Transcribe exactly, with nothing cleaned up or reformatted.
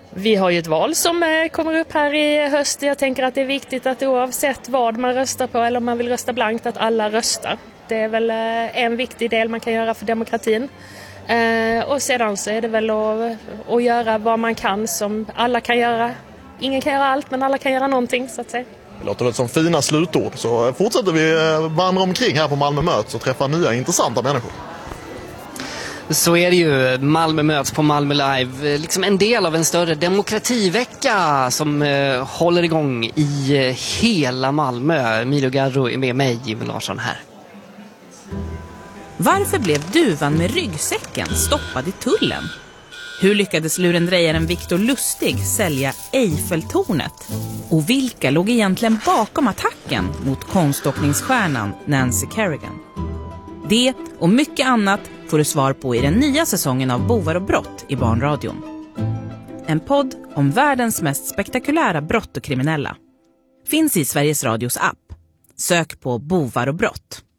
Vi har ju ett val som kommer upp här i höst. Jag tänker att det är viktigt att oavsett vad man röstar på eller om man vill rösta blankt att alla röstar. Det är väl en viktig del man kan göra för demokratin. Och sedan så är det väl att, att göra vad man kan som alla kan göra. Ingen kan göra allt men alla kan göra någonting så att säga. Det låter väl som fina slutord, så fortsätter vi vandra omkring här på Malmö möts och träffa nya intressanta människor. Så är det ju. Malmö möts på Malmö Live. Liksom en del av en större demokrativecka som eh, håller igång i eh, hela Malmö. Milo Garro är med mig, Jimmy Larsson här. Varför blev duvan med ryggsäcken stoppad i tullen? Hur lyckades lurendrejaren Victor Lustig sälja Eiffeltornet? Och vilka låg egentligen bakom attacken mot konståkningsstjärnan Nancy Kerrigan? Det och mycket annat får du svar på i den nya säsongen av Bovar och brott i Barnradion. En podd om världens mest spektakulära brott och kriminella. Finns i Sveriges Radios app. Sök på Bovar och brott.